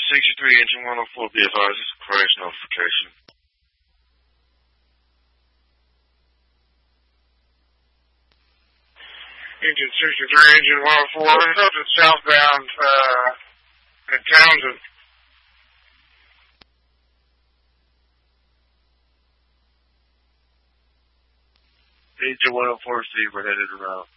63, engine 104, be advised, this is a crash notification. Engine 63, engine 104, something southbound at Townsend. Engine 104, Steve, we're headed around.